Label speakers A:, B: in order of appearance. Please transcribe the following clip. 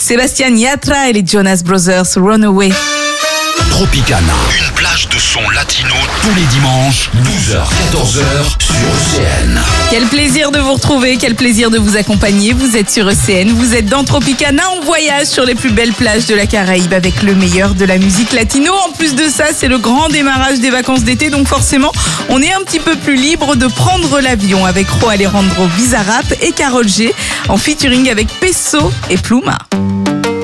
A: Sébastien Yatra et les Jonas Brothers, Runaway.
B: Tropicana, une plage de son latino tous les dimanches, 12h-14h sur ECN.
A: Quel plaisir de vous retrouver, quel plaisir de vous accompagner. Vous êtes sur ECN, vous êtes dans Tropicana, on voyage sur les plus belles plages de la Caraïbe avec le meilleur de la musique latino. En plus de ça, c'est le grand démarrage des vacances d'été, donc forcément, on est un petit peu plus libre de prendre l'avion avec Ro Alejandro Bizarrap et Karol G en featuring avec Peso et Pluma.